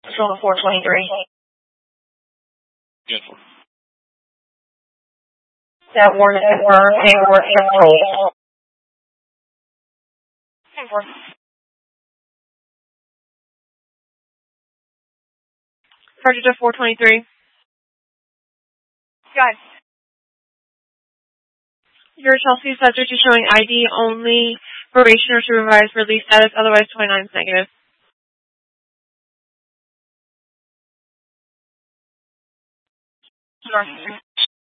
Patrol 423. Yes. That warrant confirmed and we're in patrol. Sergeant 423. Guys. Your Chelsea subject is showing ID only, probation or supervised release status, otherwise 29 is negative. Sure.